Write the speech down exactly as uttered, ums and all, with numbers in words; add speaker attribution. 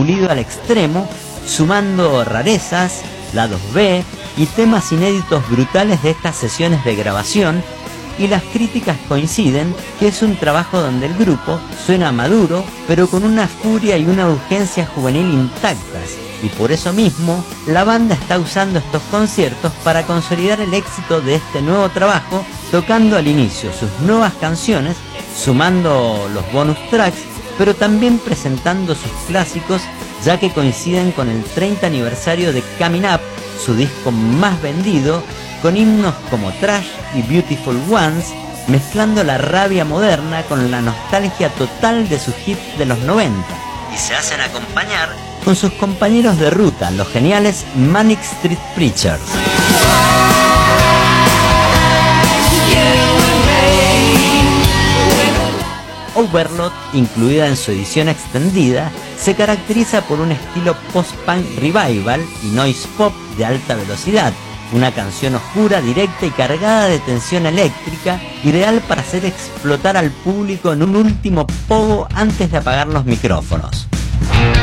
Speaker 1: pulido al extremo, sumando rarezas, lados B y temas inéditos brutales de estas sesiones de grabación, y las críticas coinciden que es un trabajo donde el grupo suena maduro, pero con una furia y una urgencia juvenil intactas, y por eso mismo la banda está usando estos conciertos para consolidar el éxito de este nuevo trabajo, tocando al inicio sus nuevas canciones, sumando los bonus tracks, pero también presentando sus clásicos, ya que coinciden con el treinta aniversario de Coming Up, su disco más vendido, con himnos como Trash y Beautiful Ones, mezclando la rabia moderna con la nostalgia total de sus hits de los noventa, y se hacen acompañar con sus compañeros de ruta, los geniales Manic Street Preachers. Overload, incluida en su edición extendida, se caracteriza por un estilo post-punk revival y noise pop de alta velocidad, una canción oscura, directa y cargada de tensión eléctrica, ideal para hacer explotar al público en un último pogo antes de apagar los micrófonos.